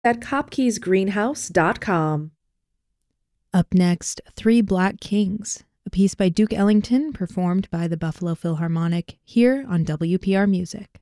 at copkeysgreenhouse.com. Up next, Three Black Kings, a piece by Duke Ellington performed by the Buffalo Philharmonic here on WPR Music.